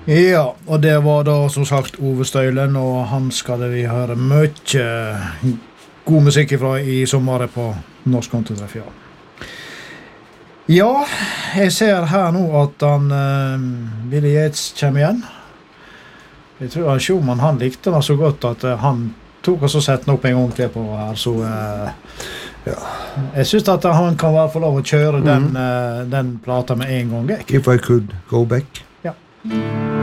Ja, og det var da som sagt Ove Støylen, og han skal vi høre mye god musikk ifra I sommer på Norsk Countrytreff, ja. Ja, jeg ser her nå at Billy Yates kommer igjen. Jeg tror at Schumann, han likte det så godt at han tok og så sette den opp en gang til på her, så Ja. jeg synes at han kan få lov å kjøre den plata med en gang. If I could go back. Ja.